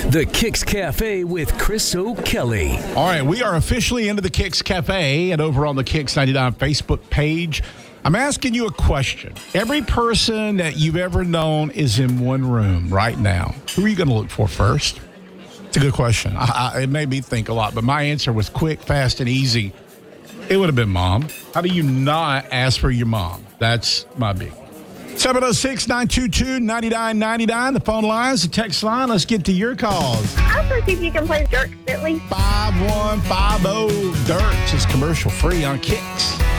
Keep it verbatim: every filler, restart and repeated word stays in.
The Kicks Cafe with Chris O'Kelly. All right, we are officially into the Kicks Cafe and over on the Kicks ninety-nine Facebook page. I'm asking you a question. Every person that you've ever known is in one room right now. Who are you going to look for first? It's a good question. I, I, it made me think a lot, but my answer was quick, fast, and easy. It would have been mom. How do you not ask for your mom? That's my big. seven oh six, nine two two, nine nine nine nine. The phone lines, the text line. Let's get to your calls. I was see if you can play Dirk Bentley. five one five zero Dirks is commercial free on Kicks.